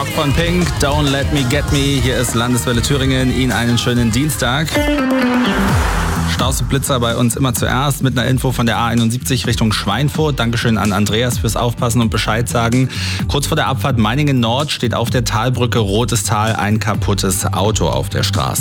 Rock von Pink, Don't Let Me Get Me. Hier ist Landeswelle Thüringen. Ihnen einen schönen Dienstag. Staus und Blitzer bei uns immer zuerst mit einer Info von der A71 Richtung Schweinfurt. Dankeschön an Andreas fürs Aufpassen und Bescheid sagen. Kurz vor der Abfahrt Meiningen Nord steht auf der Talbrücke Rotes Tal ein kaputtes Auto auf der Straße.